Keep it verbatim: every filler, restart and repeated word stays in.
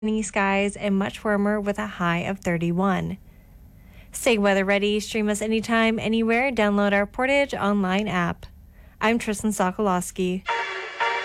Sunny skies and much warmer with a high of thirty-one. Stay weather ready. Stream us anytime, anywhere. Download our Portage online app. I'm Tristan Sokolowski.